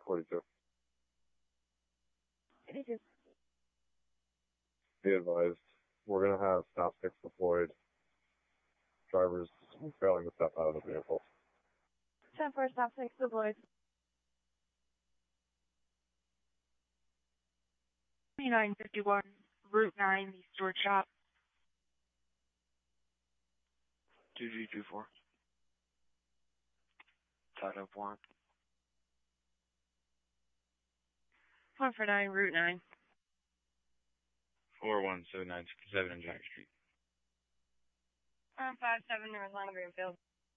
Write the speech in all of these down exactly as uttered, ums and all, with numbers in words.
forty-two. eighty-two. Be advised, we're going to have stop six deployed. Drivers failing to step out of the vehicle. ten four, stop six deployed. twenty-nine fifty-one, Route nine, the Stewart Shop. two G two four. Tied up warrant. one for nine, Route nine. four one seven nine six seven in Jack Street. one five seven, North Line Greenfield.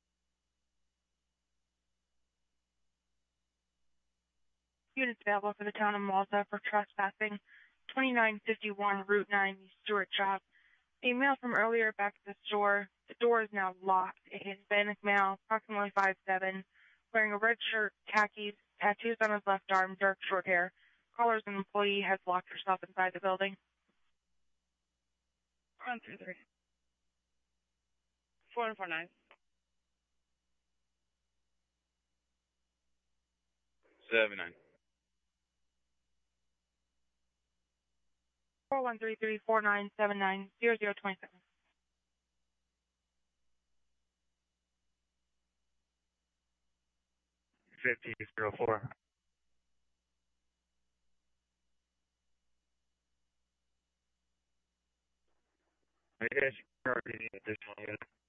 Units available for the town of Malta for trespassing. twenty-nine fifty-one, Route nine, the Stewart Shop. A male from earlier back to the store. The door is now locked. A Hispanic male, approximately five seven, wearing a red shirt, khakis, tattoos on his left arm, dark short hair. Caller's an employee has locked herself inside the building. One two three. Four and four nine. Seven nine. four one three three four nine seven nine zero zero two seven. Fifty zero four. I guess you're already additional units.